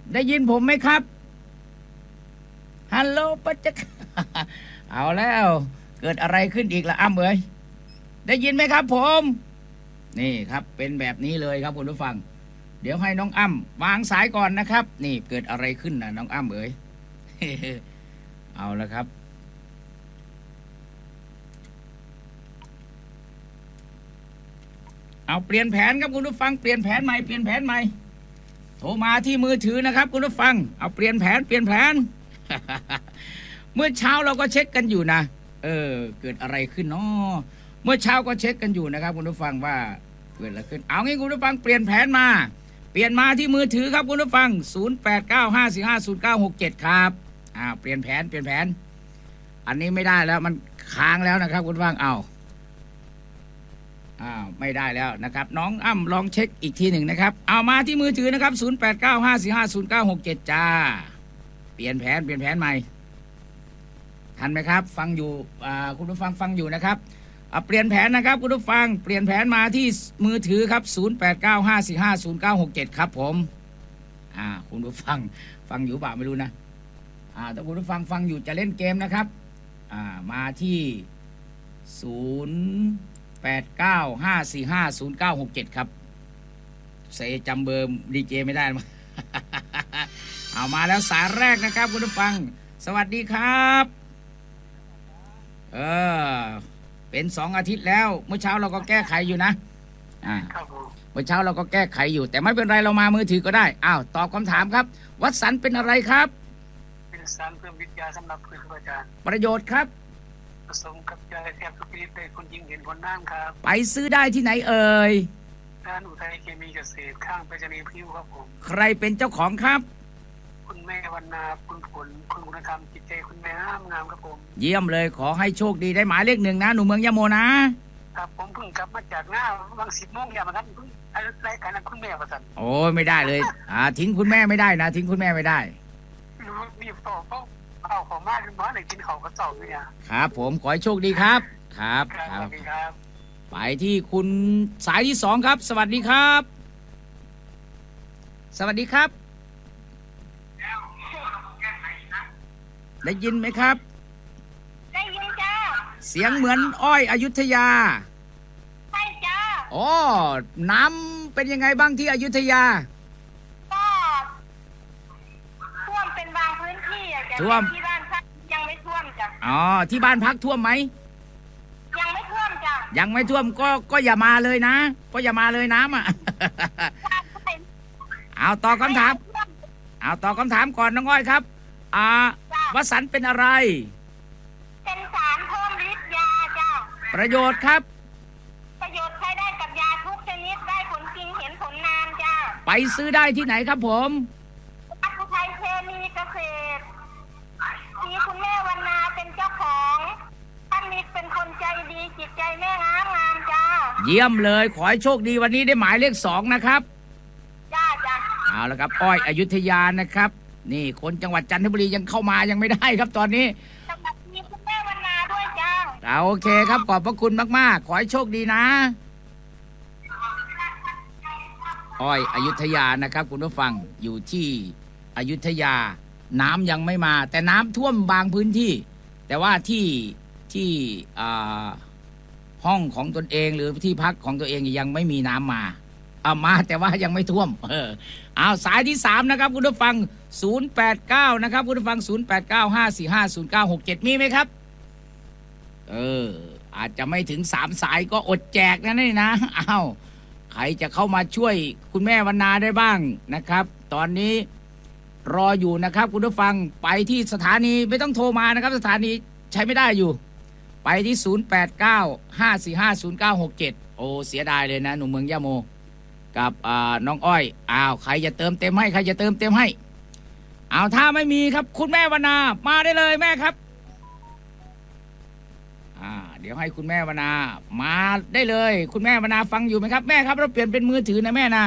ได้ยินผมไหมครับฮัลโหลปัจจเอาแล้วเกิดอะไรขึ้นอีกล่ะอ้ำเอ๋ยได้ยินไหมครับผมนี่ครับเป็นแบบนี้เลยครับคุณผู้ฟังเดี๋ยวให้น้องอ้ำวางสายก่อนนะครับนี่เกิดอะไรขึ้นนะน้องอ้ำเอ๋ย เอาละครับเอาเปลี่ยนแผนครับคุณผู้ฟังเปลี่ยนแผนใหม่เปลี่ยนแผนใหม่โทรมาที่มือถือนะครับคุณผู้ฟังเอาเปลี่ยนแผนเมื่อเช้าเราก็เช็คกันอยู่นะเกิดอะไรขึ้นเนาะเมื่อเช้าก็เช็คกันอยู่นะครับคุณผู้ฟังว่าเกิดอะไรขึ้นเอางี้คุณผู้ฟังเปลี่ยนแผนมาเปลี่ยนมาที่มือถือครับคุณผู้ฟัง0895450967ครับเปลี่ยนแผนอันนี้ไม่ได้แล้วมันค้างแล้วนะครับคุณผู้ฟังไม่ได้แล้วนะครับน้องอ้ำลองเช็คอีกทีหนึ่งนะครับเอามาที่มือถือนะครับ0895450967จ้าเปลี่ยนแผนใหม่ทันไหมครับฟังอยู่คุณผู้ฟังฟังอยู่นะครับเปลี่ยนแผนนะครับคุณผู้ฟังเปลี่ยนแผนมาที่มือถือครับ0895450967ครับผมคุณผู้ฟังฟังอยู่เปล่าไม่รู้นะถ้าคุณผู้ฟังฟังอยู่จะเล่นเกมนะครับมาที่0895450967ครับเซจำเบอร์ดีเจไม่ได้มั้ง เอามาแล้วสายแรกนะครับคุณผู้ฟังสวัสดีครับเป็น2 อาทิตย์แล้วเมื่อเช้าเราก็แก้ไขอยู่นะเมื่อเช้าเราก็แก้ไขอยู่แต่ไม่เป็นไรเรามามือถือก็ได้ตอบคำถามครับวัดสันเป็นอะไรครับเป็นสารเพิ่มวิทยาสำหรับพืชอาจารย์ประโยชน์ครับผสมกับยาแทบทุกชนิดได้คนยิงเห็นผลน้ำครับไปซื้อได้ที่ไหนเอ่ยร้านอุทัยเคมีเกษตรข้างไปรษณีย์พิ้วครับผมใครเป็นเจ้าของครับคุณแม่วรรณาคุณผลคุณธรรมจิตใจคุณแม่งามครับผมเยี่ยมเลยขอให้โชคดีได้หมายเลข 1นะหนูเมืองยะโมนะครับผมเพิ่งกลับมาจากหน้าวัง10 โมงอย่างครับเพิ่งรายการคุณแม่ประสันโอ้ไม่ได้เลยทิ้งคุณแม่ไม่ได้นะทิ้งคุณแม่ไม่ได้รีบต่อก็เอาของมากขึ้นมาไหนกินของกระสอบเนี่ยครับผมขอให้โชคดีครับครับไปที่คุณสายที่2ครับสวัสดีครับสวัสดีครับได้ยินไหมครับได้ยินจ้าเสียงเหมือนอ้อยอยุธยาใช่จ้าน้ำเป็นยังไงบ้างที่อยุธยาก็ท่วมเป็นบางพื้นที่จ้ะท่วมที่บ้านพักยังไม่ท่วมจ้ะที่บ้านพักท่วมไหมยังไม่ท่วมจ้ะยังไม่ท่วมก็อย่ามาเลยนะก็อย่ามาเลยน้ำตอบคำถามก่อนน้องอ้อยครับวสันต์เป็นอะไรเป็นสารเพิ่มฤทธิ์ยาจ้ะประโยชน์ครับประโยชน์ใช้ได้กับยาทุกชนิดได้ผลจริงเห็นผลนานจ้ะไปซื้อได้ที่ไหนครับผมอุทัยเคมีเกษตรมีคุณแม่วรรณาเป็นเจ้าของท่านนี้เป็นคนใจดีจิตใจแม่งามจ้ะเยี่ยมเลยขอให้โชคดีวันนี้ได้หมายเลข 2นะครับจ้ะเอาละครับอ้อยอยุธยานะครับนี่คนจังหวัดจันทบุรียังเข้ามายังไม่ได้ครับตอนนี้มีคุณแม่วรรณาด้วยจ้าโอเคครับขอบพระคุณมากๆขอให้โชคดีนะอ้อยอยุธยานะครับคุณผู้ฟังอยู่ที่อยุธยาน้ำยังไม่มาแต่น้ำท่วมบางพื้นที่แต่ว่าที่ห้องของตนเองหรือที่พักของตัวเองยังไม่มีน้ำมาแต่ว่ายังไม่ท่วมสายที่3นะครับคุณผู้ฟัง089นะครับคุณผู้ฟัง0895450967มีไหมครับอาจจะไม่ถึง3 สายก็อดแจกนะนี่นะใครจะเข้ามาช่วยคุณแม่วรรณาได้บ้างนะครับตอนนี้รออยู่นะครับคุณผู้ฟังไปที่สถานีไม่ต้องโทรมานะครับสถานีใช้ไม่ได้อยู่ไปที่0895450967เสียดายเลยนะหนุ่มเมืองยะโมกับน้องอ้อยใครจะเติมเต็มให้ถ้าไม่มีครับคุณแม่วรรณามาได้เลยแม่ครับเดี๋ยวให้คุณแม่วรรณามาได้เลยคุณแม่วรรณาฟังอยู่ไหมครับแม่ครับเราเปลี่ยนเป็นมือถือนะแม่นะ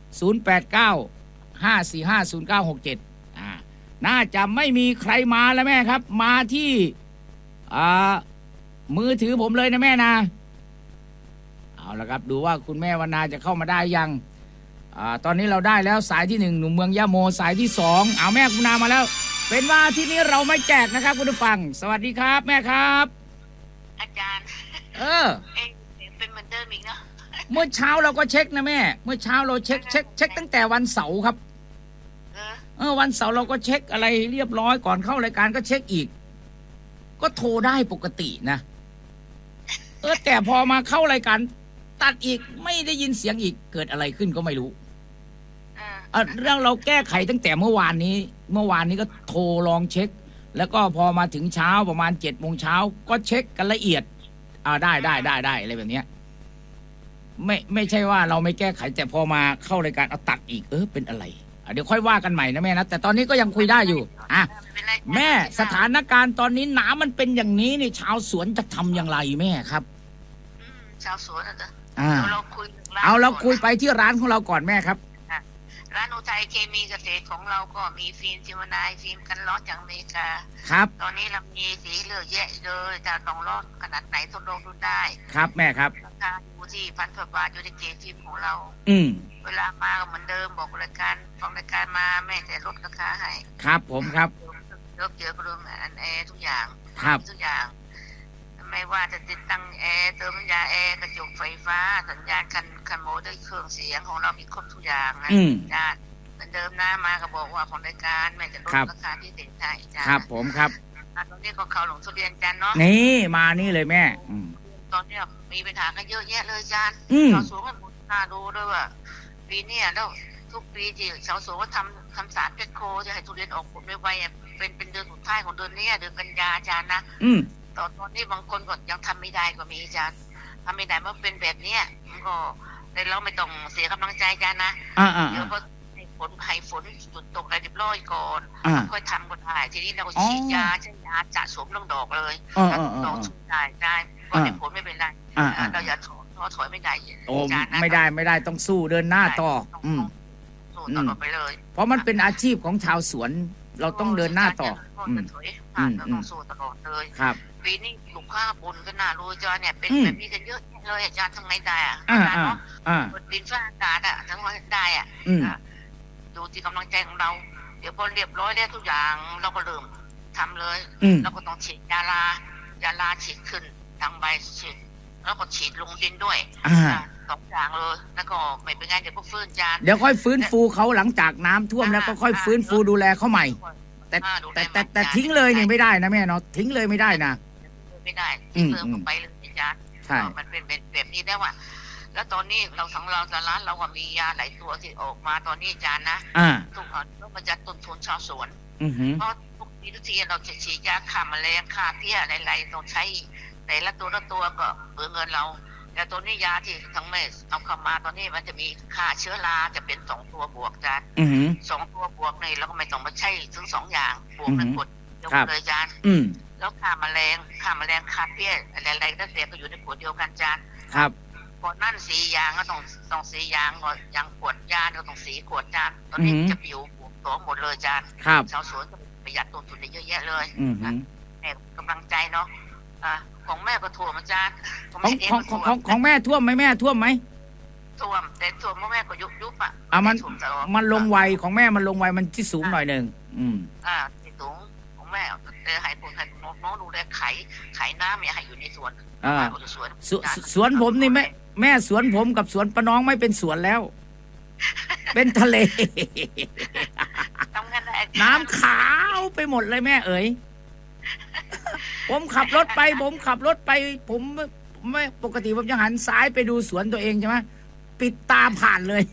0895450967น่าจะไม่มีใครมาแล้วแม่ครับมาที่มือถือผมเลยนะแม่นะเอาละครับดูว่าคุณแม่วรรณาจะเข้ามาได้ยังตอนนี้เราได้แล้วสายที่1หนุ่มเมืองยะโมสายที่2เอาแม่คุณนามาแล้ว เป็นว่าที่นี้เราไม่แจกนะครับคุณผู้ฟังสวัสดีครับแม่ครับอาจารย์เออเองเป็นเหมือนเดิมอีกเนาะเมื่อเช้าเราก็เช็คนะแม่เมื่อเช้าเราเช็คตั้งแต่วันเสาร์ครับวันเสาร์เราก็เช็คอะไรเรียบร้อยก่อนเข้ารายการก็เช็คอีกก็โทรได้ปกตินะแต่พอมาเข้ารายการตัดอีกไม่ได้ยินเสียงอีกเกิดอะไรขึ้นก็ไม่รู้เรื่องเราแก้ไขตั้งแต่เมื่อวานนี้ก็โทรลองเช็คแล้วก็พอมาถึงเช้าประมาณ7 โมงเช้าก็เช็คกันละเอียดได้อะไรแบบเนี้ยไม่ใช่ว่าเราไม่แก้ไขแต่พอมาเข้ารายการเอาตัดอีกเป็นอะไรเดี๋ยวค่อยว่ากันใหม่นะแม่นะแต่ตอนนี้ก็ยังคุยได้อยู่แม่สถานการณ์ตอนนี้น้ำมันเป็นอย่างนี้นี่ชาวสวนจะทำอย่างไรแม่ครับชาวสวนนะเราคุยไปที่ร้านของเราก่อนแม่ครับร้านอุทัยเคมีเกษตรของเราก็มีฟิล์มจิมนายฟิล์มกันร้อนจากอเมริกาครับตอนนี้เรามีสีเลือกแยะเลยจะต้องร้อนขนาดไหนทดลองดูได้ครับแม่ครับราคาอยู่ที่1,000 บาทอยู่ในเกจฟิล์มของเราเวลามาก็เหมือนเดิมบอกรายการฟังรายการมาแม่จะลดราคาให้ครับผมครับเลือกเจอกระดุมอันแอร์ทุกอย่างครับทุกอย่างไม่ว่าจะติดตั้งแอร์เติมน้ำยาแอร์กระจกไฟฟ้าสัญญาณคันโมด้วยเครื่องเสียงของเรามีครบทุกอย่างนะจ้าเหมือนเดิมนะมาก็บอกว่าของรายการแม่จะลดราคาที่เต็มใจจ้าครับผมครับตอนนี้ก็เขาหลงทุเรียนจันเนาะนี่มานี่เลยแม่ตอนนี้มีปัญหากันเยอะแยะเลยจานชาวสวนกันหมดน่าดูด้วยว่าปีนี้แล้วทุกปีที่ชาวสวนก็ทำสารเพชรโคจะให้ทุเรียนออกผลไวๆเป็นเดือนสุดท้ายของเดือนนี้เดือนกันยาจานนะตอนนี้บางคนก็ยังทำไม่ได้ก็มีจานทำไม่ได้เมื่อเป็นแบบนี้มันก็แต่เราไม่ต้องเสียกำลังใจจานนะเดี๋ยวพอให้ฝนหยุดตกอะไรเรียบร้อยก่อนค่อยทำก็ได้ทีนี้เราก็ฉีดยาใช้ยาสะสมลงดอกเลยดอกชุ่มได้ก็ได้ผลไม่เป็นไรเราอย่าถอยไม่ได้จานนะไม่ได้ต้องสู้เดินหน้าต่อสู้ต่อไปเลยเพราะมันเป็นอาชีพของชาวสวนเราต้องเดินหน้าต่อเราต้องสู้ตลอดเลยครับปีนี้ลูกค้าบนก็น่ารู้จอเนี่ยเป็นแบบนี้กันเยอะเลยอาจารย์ทำไงได้เนาะดินฟ้าอากาศทั้งวันได้ดูที่กำลังใจของเราเดี๋ยวพอเรียบร้อยแล้วทุกอย่างเราก็เริ่มทำเลยเราก็ต้องฉีดยาลาฉีดขึ้นทางใบฉีดแล้วก็ฉีดลงดินด้วย2 อย่างเลยแล้วก็ไม่เป็นไงเดี๋ยวก็ฟื้นจานเดี๋ยวค่อยฟื้นฟูเขาหลังจากน้ำท่วมแล้วก็ค่อยฟื้นฟูดูแลเขาใหม่แต่ทิ้งเลยนี่ไม่ได้นะแม่เนาะทิ้งเลยไม่ได้นะไม่ได้ทิ้งเลยไปเลยจานใช่มันเป็นแบบนี้ได้ว่าแล้วตอนนี้เราทั้งเราแต่ร้านเราก็มียาหลายตัวที่ออกมาตอนนี้จานนะทุกคนต้องมาจัดต้นทุนชาวสวนเพราะทุกทีเราจะฉีดยาฆ่าแมลงฆ่าเพี้ยอะไรๆต้องใช้แต่ละตัวก็เปลืองเงินเราแต่ตัวนี้ยาที่ทั้งแม่เอาเข้ามาตอนนี้มันจะมีฆ่าเชื้อราจะเป็น2 ตัวบวกจาน2 ตัวบวกนี่เราก็ไม่ต้องมาใช้ทั้ง2 อย่างบวก1 ขวดยกเลยจานแล้วฆ่าแมลงฆ่าเพี้ยอะไรๆก็เสียก็อยู่ในขวดเดียวกันจานครับก่อนนั่น4 อย่างก็ต้อง4 อย่างก่อนอย่างขวดยาก็ต้อง4 ขวดจานตอนนี้จะปิวบวกตัวหมดเลยจานชาวสวนก็ประหยัดต้นทุนได้เยอะแยะเลยแม่กำลังใจเนาะของแม่ก็ท่วมอาจารย์ของแม่ท่วมไหมแม่ท่วมไหมท่วมแต่ท่วมแม่ก็ยุบมันลงไวของแม่มันลงไวมันที่สูงหน่อยนึงที่สูงของแม่แต่ให้น้องดูแลไขน้ำอย่าให้อยู่ในสวนสวนผมนี่แม่สวนผมกับสวนป้าน้องไม่เป็นสวนแล้วเป็นทะเลน้ำขาวไปหมดเลยแม่เอ๋ยผมขับรถไปผมไม่ปกติผมจะหันซ้ายไปดูสวนตัวเองใช่ไหมปิดตาผ่านเลย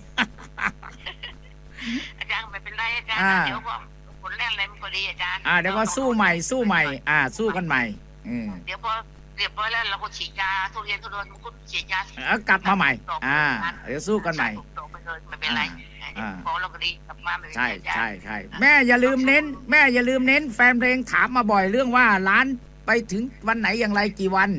อาจารย์ไม่เป็นไรอาจารย์เดี๋ยวผลแรกอะไรมันก็ดีอาจารย์เดี๋ยวก็สู้ใหม่สู้กันใหม่เดี๋ยวพอเรียบร้อยแล้วเราก็ฉีดยาทุเรียนมันก็ฉีดยากลับมาใหม่เดี๋ยวสู้กันใหม่ไม่เป็นไรพอเราก็ดีกลับมาใช่แม่อย่าลืมเน้นแฟนเพลงถามมาบ่อยเรื่องว่าร้านไปถึงวันไหนอย่างไรกี่วัน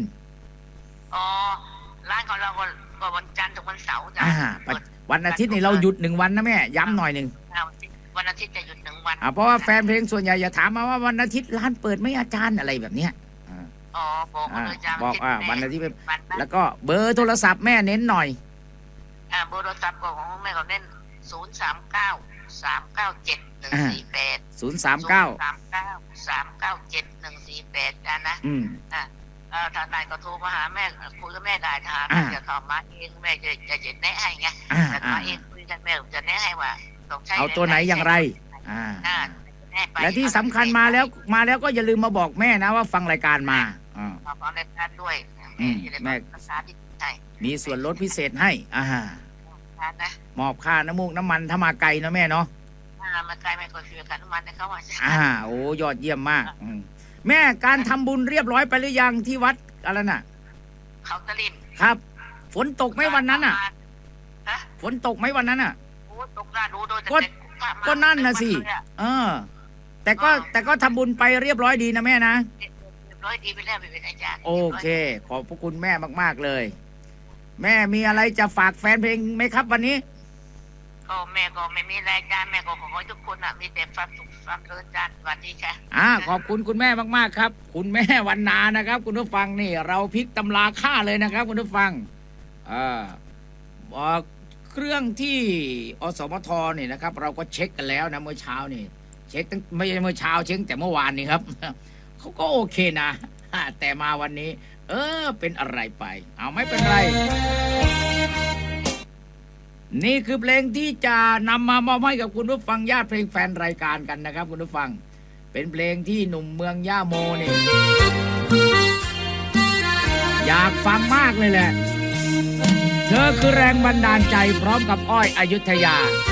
ร้านของเราก็วันจันทร์ถึงวันเสาร์จ้ะวันอาทิตย์นี่เราหยุด1 วันนะแม่ย้ำหน่อยนึงวันอาทิตย์จะหยุด1 วันเพราะว่าแฟนเพลงส่วนใหญ่จะถามมาว่าวันอาทิตย์ร้านเปิดไหมอาจารย์อะไรแบบเนี้ยบอกวันอาทิตย์แล้วก็เบอร์โทรศัพท์แม่เน้นหน่อยเบอร์โทรศัพท์ของแม่เขาเน้น 039 397 148 039 397 148นะทางนายก็โทรมาหาแม่คุยกับแม่ได้ถ้าจะตอบมาเองแม่จะแนะให้ไงแต่มาเองคุยกันแม่จะแนะให้ว่าต้องใช้เอาตัวไหนอย่างไรและที่สำคัญมาแล้วก็อย่าลืมมาบอกแม่นะว่าฟังรายการมาฟังรายการด้วยแม่ภาษาที่ไทยมีส่วนลดพิเศษให้มอบค่าน้ำมูกน้ำมันถ้ามาไกลนะแม่เนาะมาไกลแม่ก็ช่วยกันน้ำมันเขาว่าโอ้ยอดเยี่ยมมากแม่การทำบุญเรียบร้อยไปหรือยังที่วัดอะไรน่ะเขาตะลิมครับฝนตกไหมวันนั้นฝนตกไหมวันนั้นโอ้ตกน่าดูโดยก็นั่นนะสิแต่ก็ทำบุญไปเรียบร้อยดีนะแม่นะเรียบร้อยดีไปแล้วเป็นอาจารย์โอเคขอบพระคุณแม่มากๆเลยแม่มีอะไรจะฝากแฟนเพลงไหมครับวันนี้ก็แม่ก็ไม่มีรายการแม่ก็ขอให้ทุกคนมีแต่ความสุขความเจริญอาจารย์สวัสดีค่ะขอบคุณคุณแม่มากๆครับคุณแม่วรรณานะครับคุณผู้ฟังนี่เราพลิกตำราค่าเลยนะครับคุณผู้ฟังเครื่องที่อสมทนี่นะครับเราก็เช็คกันแล้วนะเมื่อเช้านี่เช็คตั้งไม่ใช่เมื่อเช้าเช็คแต่เมื่อวานนี่ครับเขาก็โอเคนะแต่มาวันนี้เป็นอะไรไปเอาไม่เป็นไรนี่คือเพลงที่จะนำมามอบให้กับคุณผู้ฟังญาติเพลงแฟนรายการกันนะครับคุณผู้ฟังเป็นเพลงที่หนุ่มเมืองย่าโมนี่อยากฟังมากเลยแหละเธอคือแรงบันดาลใจพร้อมกับอ้อยอยุธยา